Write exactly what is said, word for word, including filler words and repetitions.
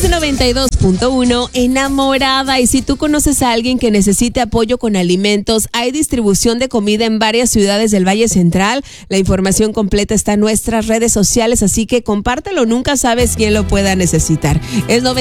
través de noventa y dos punto uno, enamorada. Y si tú conoces a alguien que necesite apoyo con alimentos, hay distribución de comida en varias ciudades del Valle Central. La información completa está en nuestras redes sociales, así que compártelo, nunca sabes quién lo pueda necesitar. Es